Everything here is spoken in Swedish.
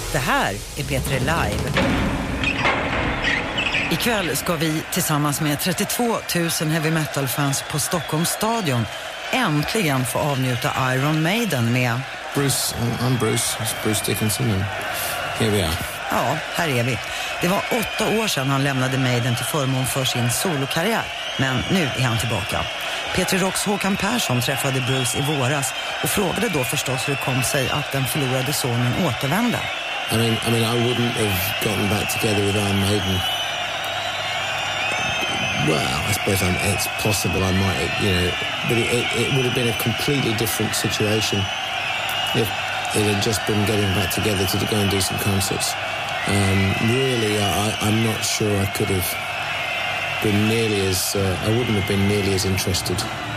Det här är P3 Live. Ikväll ska vi tillsammans med 32 000 heavy metal-fans på Stockholms stadion äntligen få avnjuta Iron Maiden med... Bruce, I'm Bruce. It's Bruce Dickinson and here we are. Ja, här är vi. Det var 8 år sedan han lämnade Maiden till förmån för sin solokarriär. Men nu är han tillbaka. P3 Rocks Håkan Persson träffade Bruce i våras och frågade då förstås hur det kom sig att den förlorade sonen återvände. I wouldn't have gotten back together with Iron Maiden. Well, I suppose it's possible I might, but it would have been a completely different situation if it had just been getting back together to go and do some concerts. Really, I'm not sure I could have been nearly as, I wouldn't have been nearly as interested.